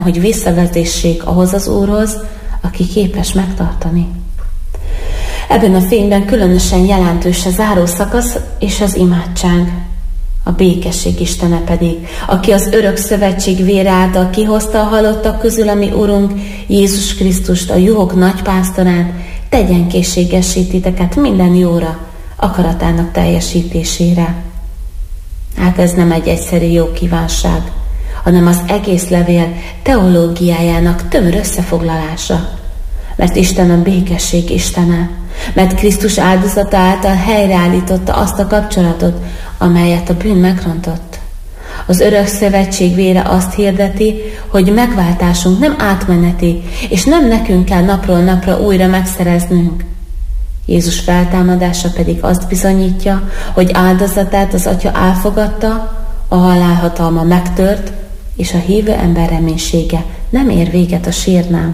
hogy visszavezessék ahhoz az Úrhoz, aki képes megtartani. Ebben a fényben különösen jelentős a záró szakasz és az imádság. A békesség Istene pedig, aki az örök szövetség vére által kihozta a halottak közül a mi Urunk, Jézus Krisztust, a juhok nagypásztorát, tegyen készségessé titeket minden jóra, akaratának teljesítésére. Hát ez nem egy egyszerű jó kívánság, hanem az egész levél teológiájának tömör összefoglalása. Mert Isten a békesség Istene, mert Krisztus áldozata által helyreállította azt a kapcsolatot, amelyet a bűn megrontott. Az örök szövetség vére azt hirdeti, hogy megváltásunk nem átmeneti, és nem nekünk kell napról napra újra megszereznünk. Jézus feltámadása pedig azt bizonyítja, hogy áldozatát az Atya elfogadta, a halál hatalma megtört, és a hívő ember reménysége nem ér véget a sírnál.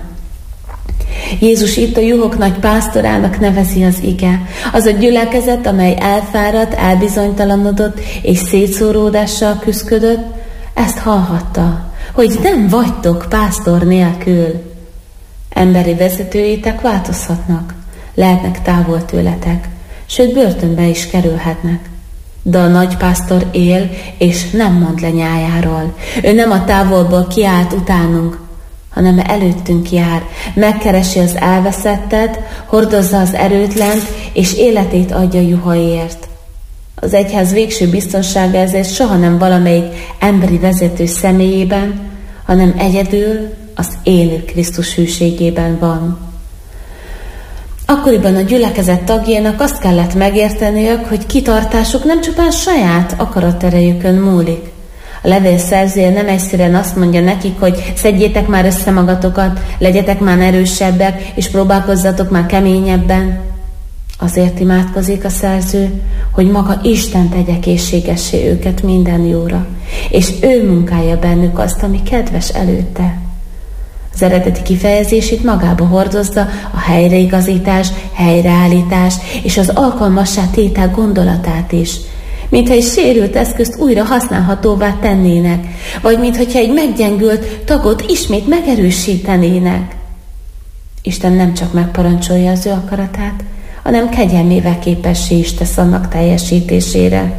Jézus itt a juhok nagy pásztorának nevezi az ige. Az a gyülekezet, amely elfáradt, elbizonytalanodott és szétszóródással küszködött, ezt hallhatta, hogy nem vagytok pásztor nélkül. Emberi vezetőitek változhatnak, lehetnek távol tőletek, sőt börtönbe is kerülhetnek. De a nagypásztor él, és nem mond le nyájáról. Ő nem a távolból kiált utánunk, hanem előttünk jár, megkeresi az elveszettet, hordozza az erőtlent, és életét adja juhaiért. Az egyház végső biztonsága ezért soha nem valamelyik emberi vezető személyében, hanem egyedül az élő Krisztus hűségében van. Akkoriban a gyülekezet tagjainak azt kellett megérteniük, hogy kitartásuk nem csupán saját akaraterejükön múlik. A levél szerzője nem egyszerűen azt mondja nekik, hogy szedjétek már össze magatokat, legyetek már erősebbek, és próbálkozzatok már keményebben. Azért imádkozik a szerző, hogy maga Isten tegye készségessé őket minden jóra, és ő munkálja bennük azt, ami kedves előtte. Az eredeti kifejezését magába hordozza a helyreigazítás, helyreállítás és az alkalmassá tétel gondolatát is, mintha egy sérült eszközt újra használhatóvá tennének, vagy mintha egy meggyengült tagot ismét megerősítenének. Isten nem csak megparancsolja az ő akaratát, hanem kegyelmével képessé is tesz annak teljesítésére.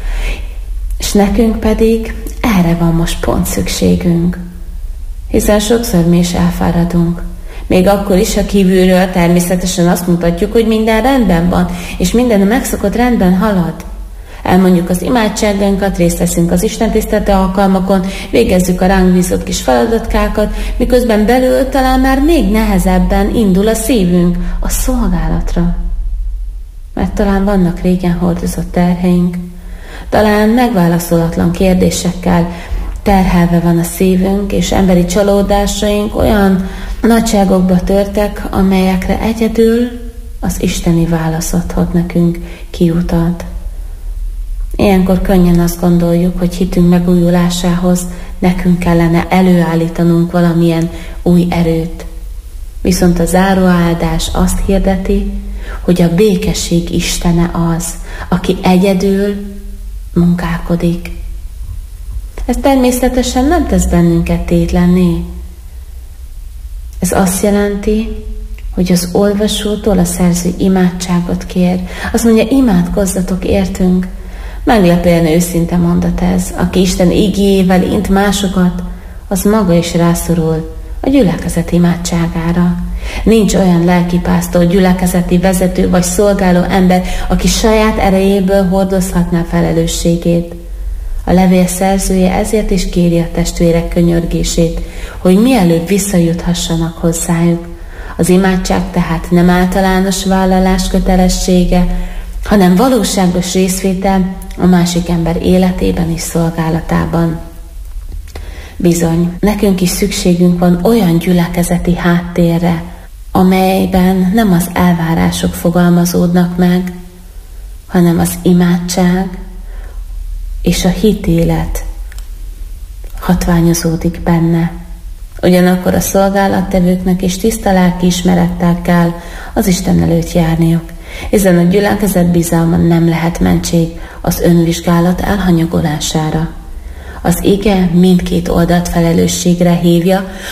És nekünk pedig erre van most pont szükségünk. Hiszen sokszor mi is elfáradunk. Még akkor is, ha kívülről természetesen azt mutatjuk, hogy minden rendben van, és minden a megszokott rendben halad. Elmondjuk az imádságainkat, részt veszünk az istentiszteleti alkalmakon, végezzük a ránk bízott kis feladatkákat, miközben belül talán már még nehezebben indul a szívünk a szolgálatra. Mert talán vannak régen hordozott terheink, talán megválaszolatlan kérdésekkel terhelve van a szívünk, és emberi csalódásaink olyan nagyságokba törtek, amelyekre egyedül az isteni válasz adhat nekünk kiutat. Ilyenkor könnyen azt gondoljuk, hogy hitünk megújulásához nekünk kellene előállítanunk valamilyen új erőt. Viszont a záróáldás azt hirdeti, hogy a békesség Istene az, aki egyedül munkálkodik. Ez természetesen nem tesz bennünket tétlenné. Ez azt jelenti, hogy az olvasótól a szerző imádságot kér. Azt mondja, imádkozzatok értünk. Meglepően őszinte mondat ez. Aki Isten igéjével int másokat, az maga is rászorul a gyülekezet imádságára. Nincs olyan lelkipásztor, gyülekezeti vezető vagy szolgáló ember, aki saját erejéből hordozhatná felelősségét. A levél szerzője ezért is kéri a testvérek könyörgését, hogy mielőbb visszajuthassanak hozzájuk. Az imádság tehát nem általános vállalás kötelessége, hanem valóságos részvétel a másik ember életében és szolgálatában. Bizony, nekünk is szükségünk van olyan gyülekezeti háttérre, amelyben nem az elvárások fogalmazódnak meg, hanem az imádság és a hitélet hatványozódik benne. Ugyanakkor a szolgálattevőknek és tiszta lelkiismerettel kell az Isten előtt járniuk, hiszen a gyülekezet bizalma nem lehet mentség az önvizsgálat elhanyagolására. Az ige mindkét oldalt felelősségre hívja,